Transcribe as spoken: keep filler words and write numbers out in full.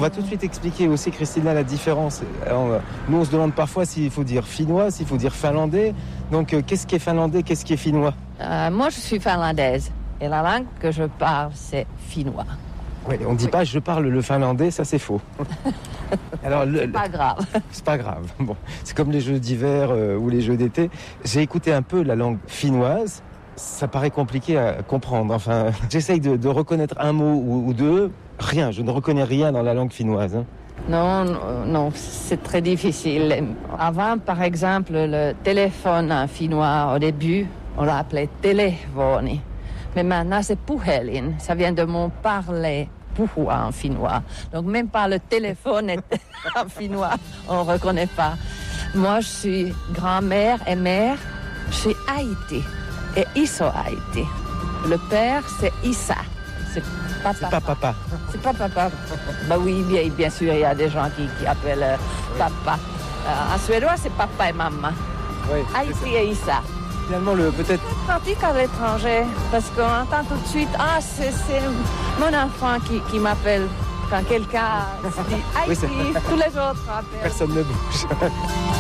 va tout de suite expliquer aussi, Christina, la différence. Alors, nous, on se demande parfois s'il faut dire finnois, s'il faut dire finlandais. Donc, euh, qu'est-ce qui est finlandais, qu'est-ce qui est finnois? euh, Moi, je suis finlandaise. Et la langue que je parle, c'est finnois. Oui, on ne dit oui. pas je parle le finlandais, ça c'est faux. Alors, c'est le, pas grave. C'est pas grave. Bon, c'est comme les jeux d'hiver euh, ou les jeux d'été. J'ai écouté un peu la langue finnoise. Ça paraît compliqué à comprendre. Enfin, j'essaye de, de reconnaître un mot ou, ou deux. Rien, je ne reconnais rien dans la langue finnoise. Hein. Non, non, c'est très difficile. Avant, par exemple, le téléphone en finnois, au début, on l'appelait téléphone. Mais maintenant, c'est puhelin. Ça vient de mon parler puhua en finnois. Donc, même pas le téléphone est en finnois, on ne reconnaît pas. Moi, je suis grand-mère et mère. Je suis Haïti. Et Iso Haïti. Le père, c'est Issa. C'est papa. C'est pas papa. C'est pas papa. Bah oui, bien, bien sûr, il y a des gens qui, qui appellent euh, papa. Euh, en suédois, c'est papa et maman. Oui, Haïti et Issa. Finalement, le peut-être. C'est pratique à l'étranger parce qu'on entend tout de suite, ah, c'est, c'est mon enfant qui, qui m'appelle. Quand quelqu'un se dit Haïti, oui, tous les autres appellent. Personne ne bouge.